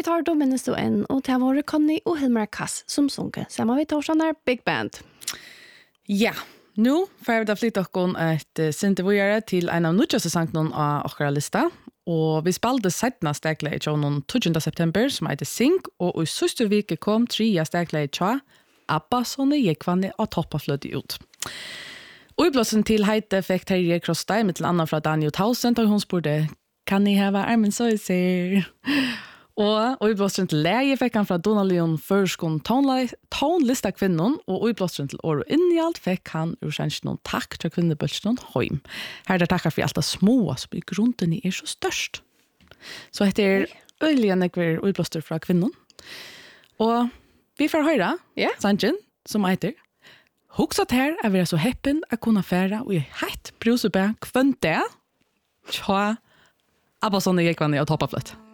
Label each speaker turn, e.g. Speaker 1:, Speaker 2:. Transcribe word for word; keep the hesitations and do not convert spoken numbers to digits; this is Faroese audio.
Speaker 1: tar då minnes du en, och det var Conny och Hilmar Kass som sånge. Samma vid torsdagen är Big Band.
Speaker 2: Ja, nu får vi da flytta oss et sinte vågjere til en av nødvendige sangene av åkere lista. Og vi spalte settene stegleie til noen tjuende september, som heter Sing, og i søste vike kom tre stegleie til Abba, sånne gikk vannet av toppaflødet ut. Og i blåsen til heite fikk Terje Krosstad, med til annet fra Daniel Townsend, og hun spurte, kan jeg hava armen så jeg ser? Og i blåsen til leie fikk han fra Donald Leon Førskon tonlista kvinnen, og i blåsen til Åro Innjalt fikk han urkjensjen noen takk til kvinnebølsen Høym. Her er takkar for alt det små, som i grunden er så størst. Så heter øyelig nekver og i blåsen fra kvinnen. Og vi får høre,
Speaker 1: Ja.
Speaker 2: Sanjen, som heter Hoksat her er vi så heppen å kunne fære, og jeg heit brusebæ kvønte, tja, Abba sånne gikk vann i å toppe fløtt.